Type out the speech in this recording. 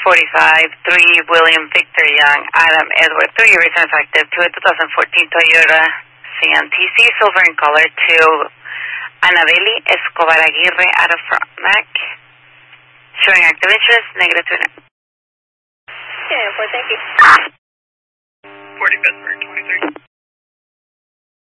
45, 3, William Victor Young, Adam Edward, 3 returns active to a 2014 Toyota CNTC, silver in color, to Anabeli Escobar Aguirre out of Frontenac, showing active interest, negative to net. Yeah, thank you. 40 Pittsburgh, 23.